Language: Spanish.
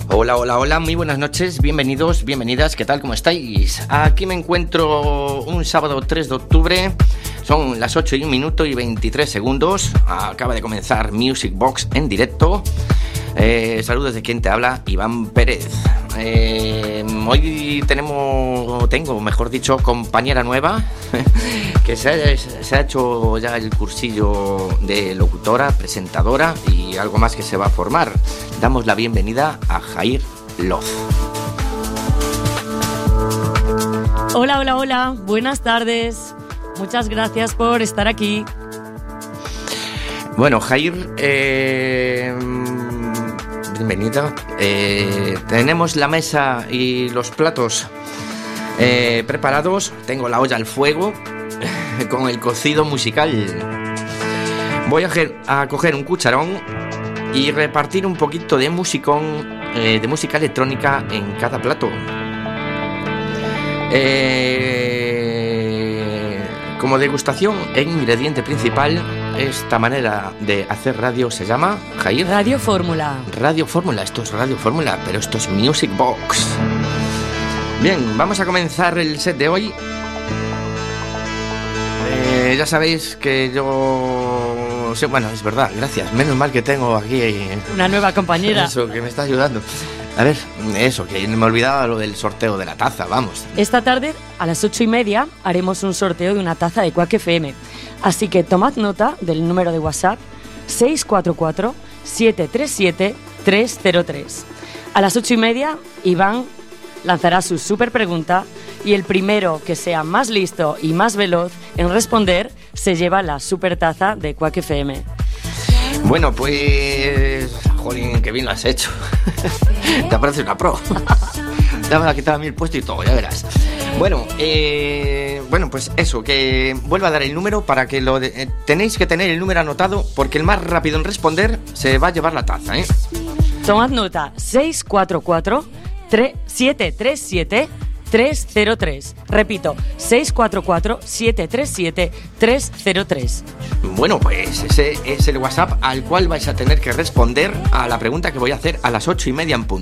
Hola, hola, hola, muy buenas noches, bienvenidos, bienvenidas, ¿qué tal? ¿Cómo estáis? Aquí me encuentro un sábado 3 de octubre, son las 8 y 1 minuto y 23 segundos, acaba de comenzar Music Box en directo. Saludos de quien te habla, Iván Pérez. Hoy tengo, mejor dicho, compañera nueva que se ha hecho ya el cursillo de locutora, presentadora y algo más que se va a formar. Damos la bienvenida a Jair Loz. Hola, hola, hola, buenas tardes. Muchas gracias por estar aquí. Bueno, Jair, bienvenida. Tenemos la mesa y los platos preparados. Tengo la olla al fuego con el cocido musical. Voy a coger un cucharón y repartir un poquito de musicón, de música electrónica en cada plato. Como degustación e ingrediente principal, esta manera de hacer radio se llama, Jair, Radio Fórmula. Radio Fórmula, esto es Radio Fórmula, pero esto es Music Box. Bien, vamos a comenzar el set de hoy. Ya sabéis que yo... Sí, bueno, es verdad, gracias. Menos mal que tengo aquí... Una nueva compañera. Eso, que me está ayudando. A ver, eso, que me olvidaba lo del sorteo de la taza, vamos. Esta tarde, a las 8:30, haremos un sorteo de una taza de Quack FM. Así que tomad nota del número de WhatsApp 644-737-303. A las 8:30, Iván lanzará su super pregunta y el primero que sea más listo y más veloz en responder se lleva la super taza de Quack FM. Bueno, pues... Jolín, qué bien lo has hecho. Te parece una pro. Te vas a quitar a mí el puesto y todo, ya verás. Bueno, pues eso, que vuelvo a dar el número para que tenéis que tener el número anotado, porque el más rápido en responder se va a llevar la taza, ¿eh? Tomad nota, 644-737-303. Repito, 644-737-303. Bueno, pues ese es el WhatsApp al cual vais a tener que responder a la pregunta que voy a hacer a las 8:30 en punto.